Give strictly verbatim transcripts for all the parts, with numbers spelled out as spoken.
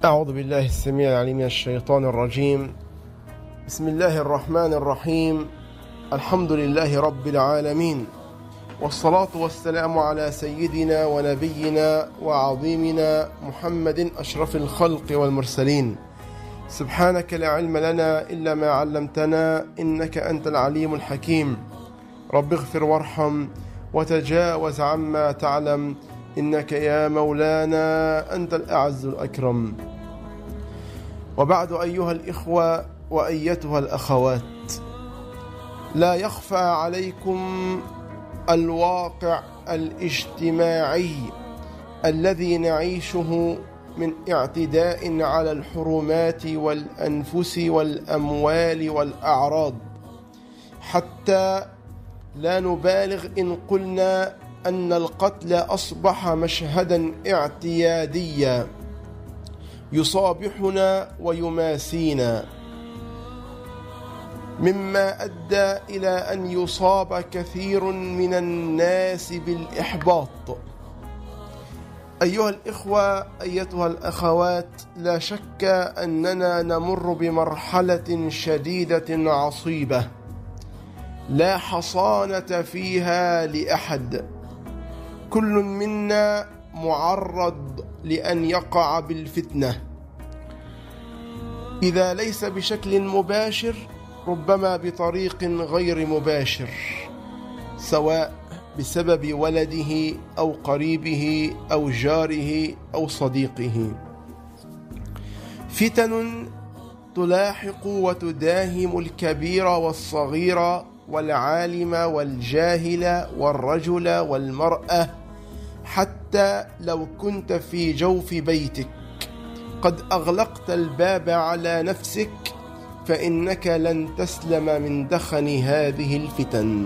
أعوذ بالله السميع العليم من الشيطان الرجيم. بسم الله الرحمن الرحيم. الحمد لله رب العالمين، والصلاة والسلام على سيدنا ونبينا وعظيمنا محمد أشرف الخلق والمرسلين. سبحانك لا علم لنا إلا ما علمتنا، إنك أنت العليم الحكيم. رب اغفر وارحم وتجاوز عما تعلم، إنك يا مولانا أنت الأعز الأكرم. وبعد، أيها الإخوة وأيتها الأخوات، لا يخفى عليكم الواقع الاجتماعي الذي نعيشه من اعتداء على الحرمات والأنفس والأموال والأعراض، حتى لا نبالغ إن قلنا أن القتل أصبح مشهدا اعتياديا يصابحنا ويماسينا، مما أدى إلى أن يصاب كثير من الناس بالإحباط. أيها الإخوة أيتها الأخوات، لا شك أننا نمر بمرحلة شديدة عصيبة لا حصانة فيها لأحد. كل منا معرض لأن يقع بالفتنة، إذا ليس بشكل مباشر ربما بطريق غير مباشر، سواء بسبب ولده أو قريبه أو جاره أو صديقه. فتن تلاحق وتداهم الكبير والصغير والعالم والجاهل والرجل والمرأة، حتى لو كنت في جوف بيتك قد أغلقت الباب على نفسك فإنك لن تسلم من دخن هذه الفتن.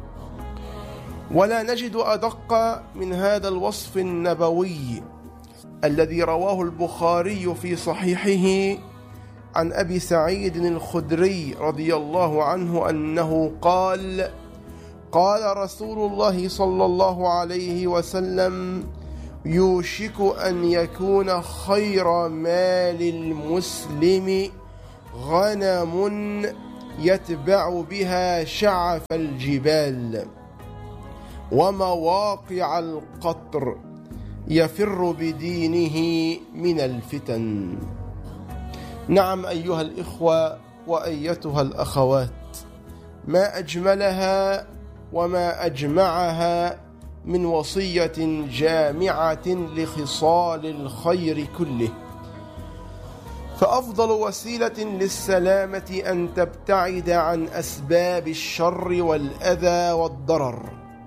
ولا نجد أدق من هذا الوصف النبوي الذي رواه البخاري في صحيحه عن أبي سعيد الخدري رضي الله عنه أنه قال: قال رسول الله صلى الله عليه وسلم: يوشك أن يكون خير مال المسلم غنم يتبع بها شعف الجبال ومواقع القطر يفر بدينه من الفتن. نعم أيها الإخوة وأيتها الأخوات، ما أجملها وما أجمعها من وصية جامعة لخصال الخير كله. فأفضل وسيلة للسلامة أن تبتعد عن أسباب الشر والأذى والضرر.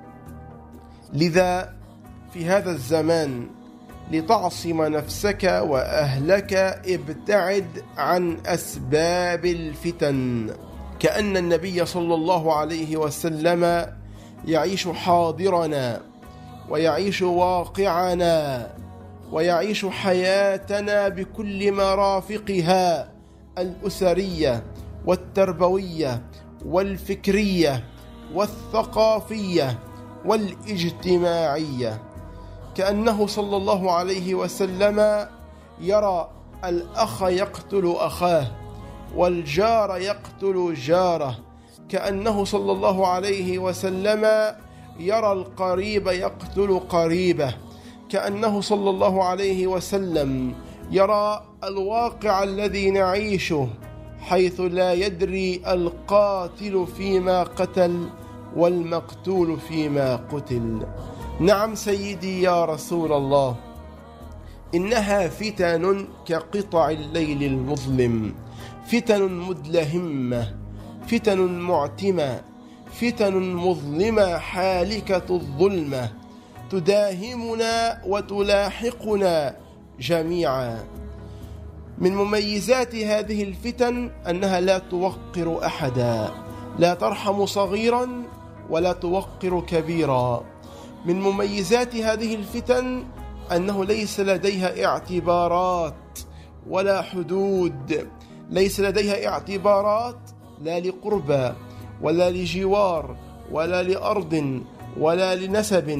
لذا في هذا الزمان لتعصم نفسك وأهلك ابتعد عن أسباب الفتن، كأن النبي صلى الله عليه وسلم يعيش حاضرنا ويعيش واقعنا ويعيش حياتنا بكل مرافقها الأسرية والتربوية والفكرية والثقافية والاجتماعية، كأنه صلى الله عليه وسلم يرى الأخ يقتل أخاه والجار يقتل جاره، كأنه صلى الله عليه وسلم يرى القريب يقتل قريبه، كأنه صلى الله عليه وسلم يرى الواقع الذي نعيشه، حيث لا يدري القاتل فيما قتل والمقتول فيما قتل. نعم سيدي يا رسول الله، إنها فتن كقطع الليل المظلم، فتن مدلهمة، فتن معتمة، فتن مظلمة حالكة الظلمة، تداهمنا وتلاحقنا جميعا. من مميزات هذه الفتن أنها لا توقر أحدا، لا ترحم صغيرا ولا توقر كبيرا. من مميزات هذه الفتن أنه ليس لديها اعتبارات ولا حدود، ليس لديها اعتبارات لا لقربى ولا لجوار ولا لأرض ولا لنسب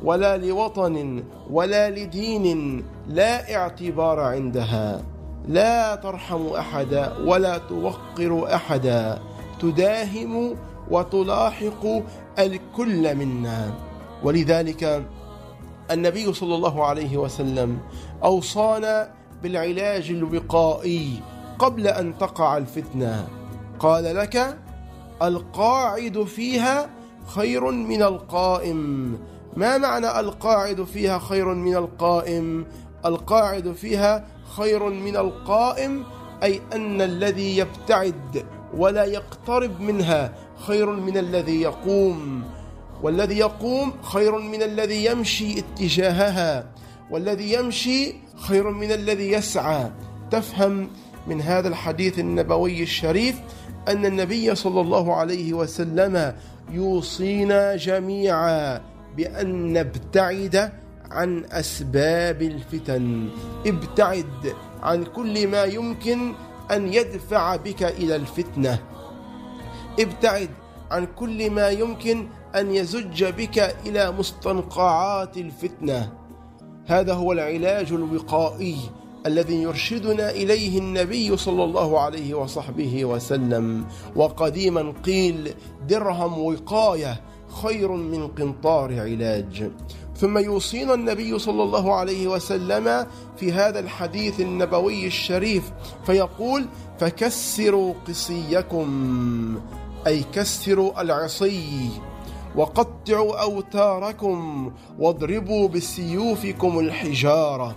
ولا لوطن ولا لدين لا اعتبار عندها، لا ترحم أحدا ولا توقر أحدا، تداهم وتلاحق الكل منا. ولذلك النبي صلى الله عليه وسلم أوصانا بالعلاج الوقائي قبل أن تقع الفتنة. قال لك: القاعد فيها خير من القائم. ما معنى القاعد فيها خير من القائم؟ القاعد فيها خير من القائم أي أن الذي يبتعد ولا يقترب منها خير من الذي يقوم، والذي يقوم خير من الذي يمشي اتجاهها، والذي يمشي خير من الذي يسعى. تفهم من هذا الحديث النبوي الشريف أن النبي صلى الله عليه وسلم يوصينا جميعا بأن نبتعد عن أسباب الفتن. ابتعد عن كل ما يمكن أن يدفع بك إلى الفتنة، ابتعد عن كل ما يمكن أن يزج بك إلى مستنقعات الفتنة. هذا هو العلاج الوقائي الذي يرشدنا إليه النبي صلى الله عليه وصحبه وسلم. وقديما قيل: درهم وقاية خير من قنطار علاج. ثم يوصينا النبي صلى الله عليه وسلم في هذا الحديث النبوي الشريف فيقول: فكسروا قصيكم، أي كسروا العصي، وقطعوا أوتاركم، واضربوا بسيوفكم الحجارة.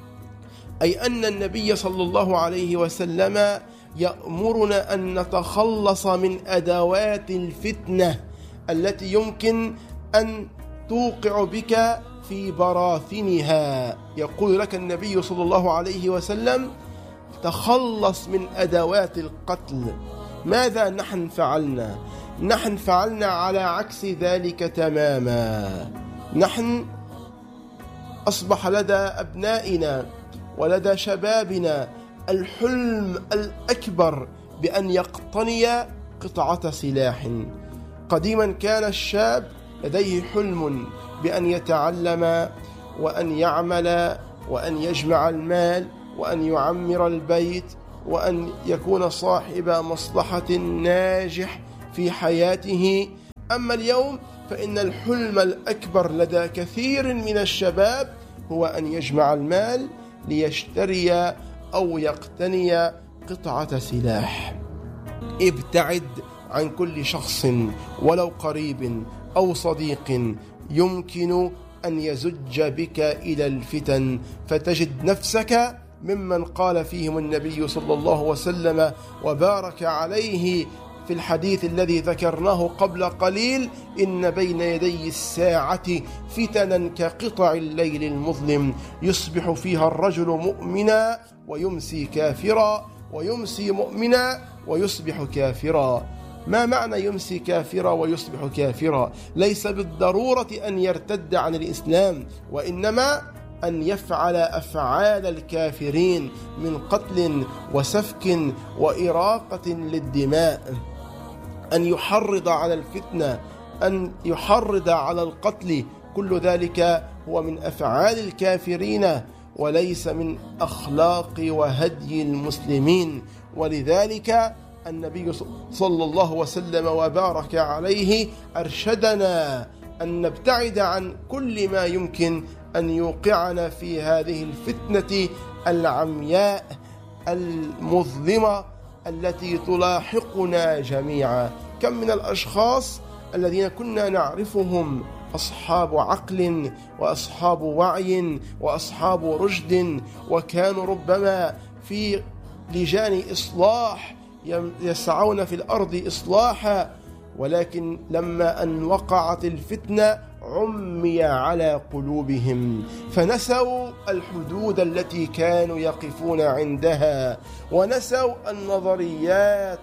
أي أن النبي صلى الله عليه وسلم يأمرنا أن نتخلص من أدوات الفتنة التي يمكن أن توقع بك في براثنها. يقول لك النبي صلى الله عليه وسلم: تخلص من أدوات القتل. ماذا نحن فعلنا؟ نحن فعلنا على عكس ذلك تماما. نحن أصبح لدى أبنائنا ولدى شبابنا الحلم الأكبر بأن يقتني قطعة سلاح. قديما كان الشاب لديه حلم بأن يتعلم وأن يعمل وأن يجمع المال وأن يعمر البيت وأن يكون صاحب مصلحة ناجح في حياته. أما اليوم فإن الحلم الأكبر لدى كثير من الشباب هو أن يجمع المال ليشتري أو يقتني قطعة سلاح. ابتعد عن كل شخص ولو قريب أو صديق يمكن أن يزج بك إلى الفتن، فتجد نفسك ممن قال فيهم النبي صلى الله وسلم وبارك عليه في الحديث الذي ذكرناه قبل قليل: إن بين يدي الساعة فتنا كقطع الليل المظلم، يصبح فيها الرجل مؤمنا ويمسي كافرا، ويمسي مؤمنا ويصبح كافرا. ما معنى يمسي كافرا ويصبح كافرا؟ ليس بالضرورة أن يرتد عن الإسلام، وإنما أن يفعل أفعال الكافرين من قتل وسفك وإراقة للدماء، أن يحرض على الفتنة، أن يحرض على القتل. كل ذلك هو من أفعال الكافرين وليس من أخلاق وهدي المسلمين. ولذلك النبي صلى الله وسلم وبارك عليه أرشدنا أن نبتعد عن كل ما يمكن أن يوقعنا في هذه الفتنة العمياء المظلمة التي تلاحقنا جميعا. كم من الأشخاص الذين كنا نعرفهم أصحاب عقل وأصحاب وعي وأصحاب رشد، وكانوا ربما في لجان إصلاح يسعون في الأرض إصلاحا، ولكن لما أن وقعت الفتنة عمي على قلوبهم، فنسوا الحدود التي كانوا يقفون عندها، ونسوا النظريات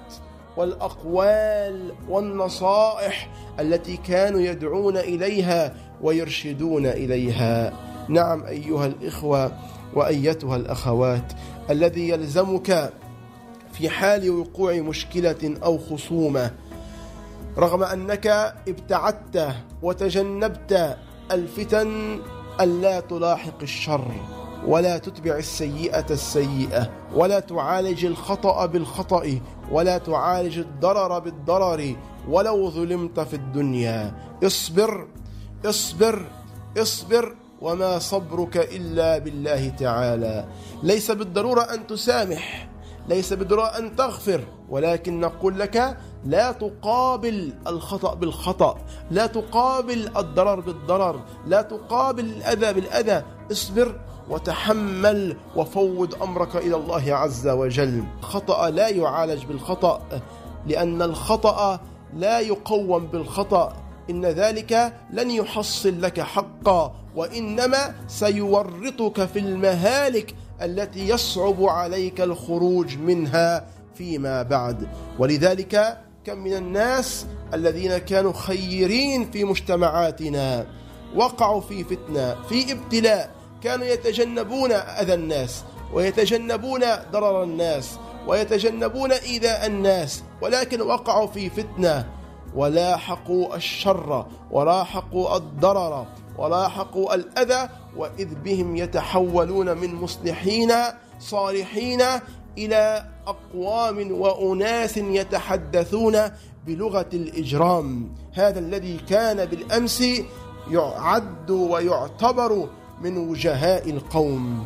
والأقوال والنصائح التي كانوا يدعون إليها ويرشدون إليها. نعم أيها الإخوة وأيتها الأخوات، الذي يلزمك في حال وقوع مشكلة أو خصومة، رغم أنك ابتعدت وتجنبت الفتن ألا تلاحق الشر، ولا تتبع السيئة السيئة، ولا تعالج الخطأ بالخطأ، ولا تعالج الضرر بالضرر ولو ظلمت في الدنيا. اصبر اصبر اصبر وما صبرك إلا بالله تعالى. ليس بالضرورة أن تسامح، ليس بالضرورة أن تغفر، ولكن نقول لك لا تقابل الخطأ بالخطأ، لا تقابل الضرر بالضرر، لا تقابل الأذى بالأذى. اصبر وتحمل وفوض أمرك إلى الله عز وجل. الخطأ لا يعالج بالخطأ، لأن الخطأ لا يقوم بالخطأ، إن ذلك لن يحصل لك حقا، وإنما سيورطك في المهالك التي يصعب عليك الخروج منها فيما بعد. ولذلك كم من الناس الذين كانوا خيرين في مجتمعاتنا وقعوا في فتنة، في ابتلاء، كانوا يتجنبون أذى الناس ويتجنبون ضرر الناس ويتجنبون إيذاء الناس، ولكن وقعوا في فتنة ولاحقوا الشر ولاحقوا الضرر ولاحقوا الأذى، وإذ بهم يتحولون من مصلحين صالحين إلى أقوام وأناس يتحدثون بلغة الإجرام. هذا الذي كان بالأمس يعد ويعتبر من وجهاء القوم.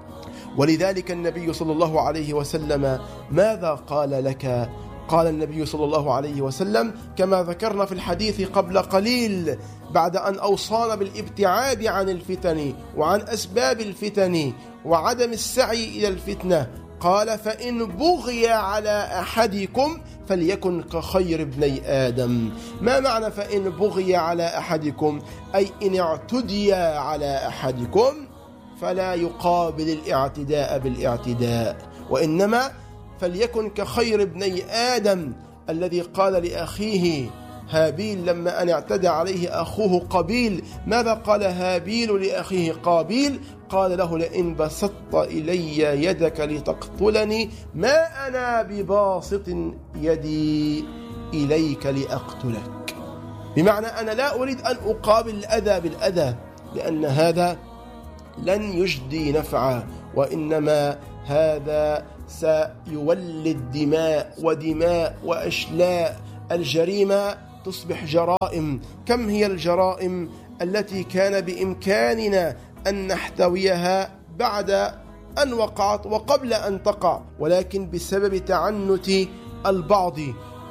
ولذلك النبي صلى الله عليه وسلم ماذا قال لك؟ قال النبي صلى الله عليه وسلم كما ذكرنا في الحديث قبل قليل، بعد أن أوصانا بالابتعاد عن الفتن وعن أسباب الفتن وعدم السعي إلى الفتنة، قال: فإن بغي على أحدكم فليكن كخير ابني آدم. ما معنى فإن بغي على أحدكم؟ أي إن اعتدي على أحدكم فلا يقابل الاعتداء بالاعتداء، وإنما فليكن كخير ابني آدم الذي قال لأخيه هابيل لما أن اعتدى عليه أخوه قابيل. ماذا قال هابيل لأخيه قابيل؟ قال له: لئن بسطت إلي يدك لتقتلني ما أنا بباسط يدي إليك لأقتلك. بمعنى أنا لا أريد أن أقابل الأذى بالأذى، لأن هذا لن يجدي نفعا، وإنما هذا سيولد دماء ودماء وأشلاء. الجريمة تصبح جرائم. كم هي الجرائم التي كان بإمكاننا أن نحتويها بعد أن وقعت وقبل أن تقع، ولكن بسبب تعنت البعض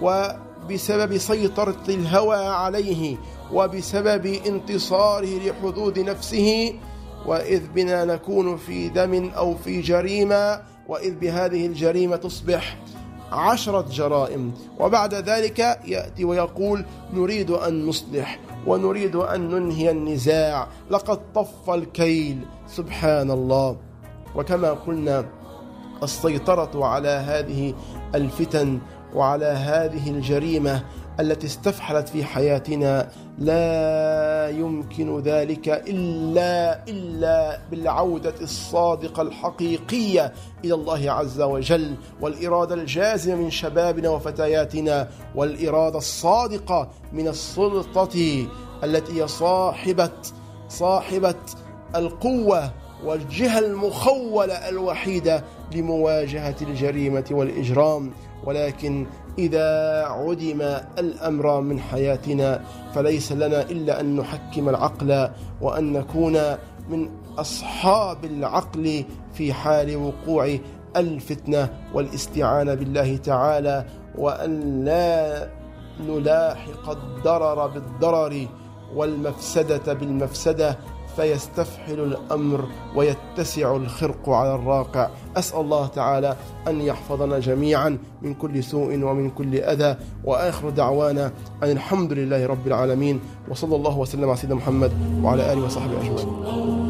وبسبب سيطرة الهوى عليه وبسبب انتصاره لحدود نفسه، وإذ بنا نكون في دم أو في جريمة، وإذ بهذه الجريمة تصبح عشرة جرائم، وبعد ذلك يأتي ويقول: نريد أن نصلح ونريد أن ننهي النزاع، لقد طف الكيل. سبحان الله. وكما قلنا السيطرة على هذه الفتن وعلى هذه الجريمة التي استفحلت في حياتنا لا يمكن ذلك إلا إلا بالعودة الصادقة الحقيقية إلى الله عز وجل، والإرادة الجازمة من شبابنا وفتياتنا، والإرادة الصادقة من السلطة التي هي صاحبة صاحبة القوة والجهة المخولة الوحيدة لمواجهة الجريمة والإجرام. ولكن إذا عدم الأمر من حياتنا فليس لنا إلا أن نحكم العقل وأن نكون من أصحاب العقل في حال وقوع الفتنة، والاستعانة بالله تعالى، وأن لا نلاحق الضرر بالضرر والمفسدة بالمفسدة فيستفحل الأمر ويتسع الخرق على الراقع. أسأل الله تعالى أن يحفظنا جميعا من كل سوء ومن كل أذى، وآخر دعوانا أن الحمد لله رب العالمين، وصلى الله وسلم على سيدنا محمد وعلى آله وصحبه أجمعين.